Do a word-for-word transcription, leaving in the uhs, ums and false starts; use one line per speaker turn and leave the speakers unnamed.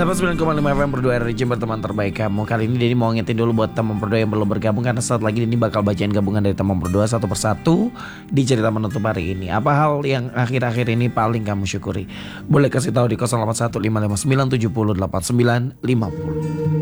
seratus sembilan koma lima F M berdua R J berteman terbaik kamu. Kali ini Denny mau ngingetin dulu buat teman berdua yang belum bergabung, karena saat lagi Denny bakal bacain gabungan dari teman berdua satu persatu di cerita menutup hari ini. Apa hal yang akhir-akhir ini paling kamu syukuri? Boleh kasih tahu di nol delapan satu lima lima sembilan tujuh nol delapan sembilan lima nol.